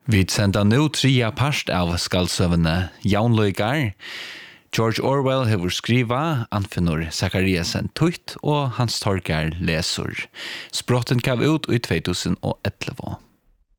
Vi sender nå 3 part av skaldsøvende Jaunløygar. George Orwell har skriva, Anfinor Zachariasen Tutt og Hans Torgar leser. Sprotten gav ut i 2011.